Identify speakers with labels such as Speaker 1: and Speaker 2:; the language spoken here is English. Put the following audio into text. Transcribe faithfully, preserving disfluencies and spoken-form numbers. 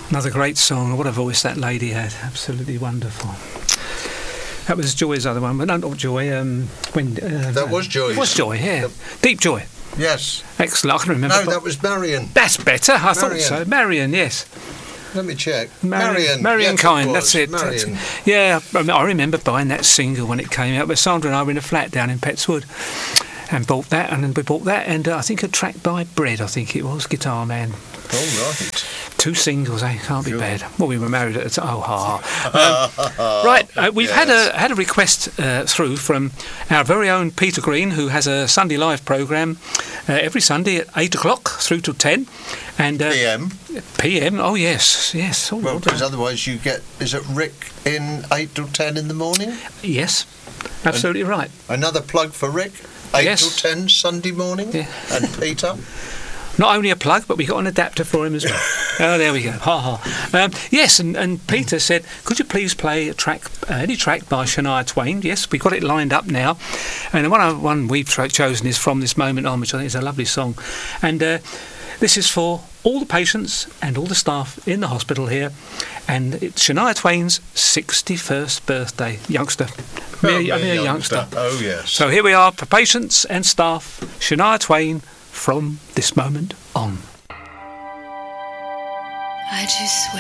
Speaker 1: Another great song. What a voice that lady had. Absolutely wonderful. That was Joy's other one, but no, not Joy. Um, when uh,
Speaker 2: that was Joy.
Speaker 1: It was Joy, yeah. Deep Joy.
Speaker 2: Yes.
Speaker 1: Excellent. I can remember.
Speaker 2: No, that was Marion.
Speaker 1: That's better. I
Speaker 2: Marion.
Speaker 1: thought so. Marion, yes.
Speaker 2: Let me check.
Speaker 1: Marion.
Speaker 2: Marion.
Speaker 1: Marion
Speaker 2: yes,
Speaker 1: Kind.
Speaker 2: it
Speaker 1: That's it.
Speaker 2: Marion.
Speaker 1: That's, yeah, I, mean, I remember buying that single when it came out. But Sandra and I were in a flat down in Pettswood and bought that, and then we bought that, and uh, I think a track by Bread. I think it was Guitar Man.
Speaker 2: Oh, right.
Speaker 1: Two singles, eh? Can't be sure. bad. Well, we were married at the time. Oh, ha, ha. Um, right, uh, we've yes. had a had a request uh, through from our very own Peter Green, who has a Sunday Live programme uh, every Sunday at eight o'clock through to ten. And uh,
Speaker 2: P M.
Speaker 1: P M. Oh yes, yes. Oh,
Speaker 2: well, because otherwise you get. Is it Rick in eight till ten in the morning?
Speaker 1: Yes, absolutely and right.
Speaker 2: Another plug for Rick. Eight
Speaker 1: yes.
Speaker 2: till ten Sunday morning. Yeah. And Peter.
Speaker 1: Not only a plug, but we got an adapter for him as well. Oh, there we go. Ha ha. Um, yes, and, and Peter said, could you please play a track, uh, any track by Shania Twain? Yes, we've got it lined up now. And the one, one we've tra- chosen is From This Moment On, which I think is a lovely song. And uh, this is for all the patients and all the staff in the hospital here. And it's Shania Twain's sixty-first birthday. Youngster.
Speaker 2: Oh,
Speaker 1: mere,
Speaker 2: mere
Speaker 1: mere
Speaker 2: youngster.
Speaker 1: youngster.
Speaker 2: Oh, yes.
Speaker 1: So here we are for patients and staff. Shania Twain, From This Moment On.
Speaker 3: I just